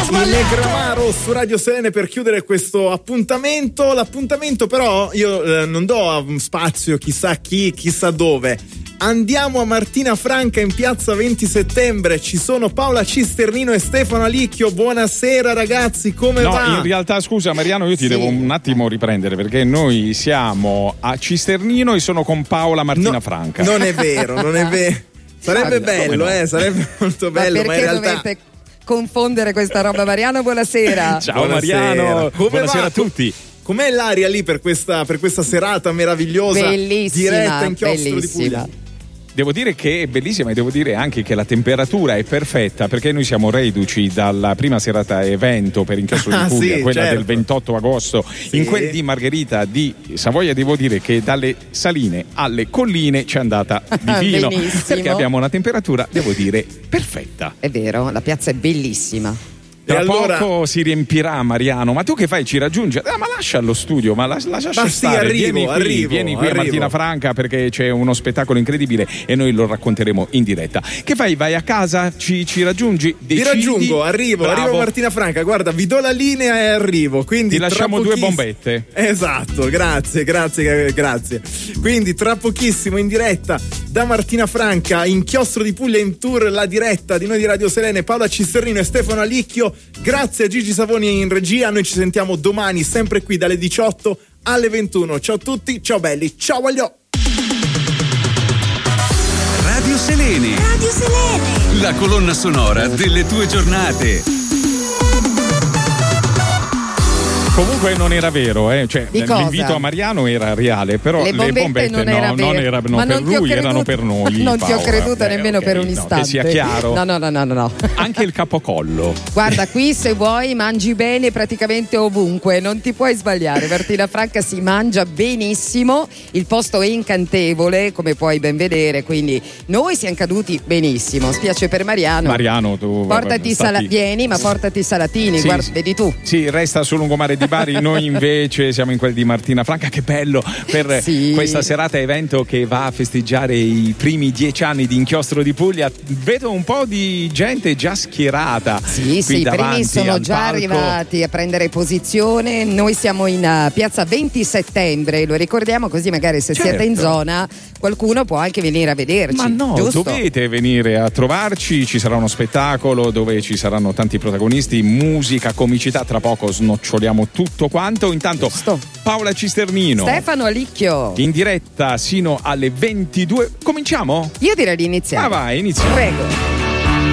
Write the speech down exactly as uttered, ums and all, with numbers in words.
Il Gramaro su Radio Selene per chiudere questo appuntamento. L'appuntamento però io eh, non do spazio chissà chi, chissà dove. Andiamo a Martina Franca in piazza venti settembre, ci sono Paola Cisternino e Stefano Alicchio. Buonasera ragazzi, come no, va? No, in realtà scusa Mariano, io ti sì. devo un attimo riprendere perché noi siamo a Cisternino e sono con Paola Martina no, Franca. Non è vero, non è vero. Sarebbe ah, bello, no? eh, sarebbe molto bello, ma, ma in realtà dovete confondere questa roba? Mariano, buonasera. Ciao buonasera. Mariano, come buonasera va? a tutti. Com'è l'aria lì per questa, per questa serata meravigliosa? Bellissima, diretta in chiostro bellissima. di Puglia? Devo dire che è bellissima e devo dire anche che la temperatura è perfetta perché noi siamo reduci dalla prima serata evento per Inchiostro ah, di Puglia, sì, quella certo. del ventotto agosto, sì. In quel di Margherita di Savoia devo dire che dalle saline alle colline c'è andata di fino perché abbiamo una temperatura, devo dire, perfetta. È vero, la piazza è bellissima. Tra allora... poco si riempirà Mariano, ma tu che fai? Ci raggiungi? Ah, ma lascia allo studio, ma lascia, lascia ma stare. Sì, arrivo, vieni qui, arrivo, vieni qui arrivo. a Martina Franca perché c'è uno spettacolo incredibile e noi lo racconteremo in diretta. Che fai? Vai a casa? Ci, ci raggiungi? Decidi? Vi raggiungo, arrivo, Bravo. arrivo a Martina Franca, guarda, vi do la linea e arrivo. Quindi ti lasciamo pochiss... due bombette. Esatto, grazie, grazie, grazie. Quindi tra pochissimo in diretta da Martina Franca, Inchiostro di Puglia in tour, la diretta di noi di Radio Selene, Paola Cisternino e Stefano Alicchio. Grazie a Gigi Savoni in regia, noi ci sentiamo domani sempre qui dalle diciotto alle ventuno. Ciao a tutti, ciao belli, ciao Aglio. Radio Selene. Radio Selene. La colonna sonora delle tue giornate. Comunque non era vero, eh? Cioè, l'invito a Mariano era reale, però le bombette, le bombette non, no, era non erano Ma per non lui, erano per noi. Non Paola. ti ho creduto eh, nemmeno okay, per un no, istante. che sia chiaro. No, no, no, no, no. Anche il capocollo. Guarda, qui se vuoi mangi bene praticamente ovunque, non ti puoi sbagliare. Martina Franca si mangia benissimo, il posto è incantevole, come puoi ben vedere, quindi noi siamo caduti benissimo. Spiace per Mariano. Mariano, tu portati stati... sala... vieni, ma portati i salatini, sì, guarda, sì. vedi tu. Sì, resta sul lungomare di Bari, noi invece siamo in quelli di Martina Franca. Che bello per sì. questa serata evento che va a festeggiare i primi dieci anni di Inchiostro di Puglia. Vedo un po' di gente già schierata. Sì, sì, i primi sono già palco. arrivati a prendere posizione. Noi siamo in uh, piazza venti settembre, lo ricordiamo, così magari se certo. siete in zona qualcuno può anche venire a vederci. Ma no, giusto? dovete venire a trovarci, ci sarà uno spettacolo dove ci saranno tanti protagonisti, musica, comicità, tra poco snoccioliamo tutto quanto. Intanto giusto. Paola Cisternino, Stefano Alicchio in diretta sino alle ventidue. Cominciamo? Io direi di iniziare. Ah vai, iniziamo. Prego.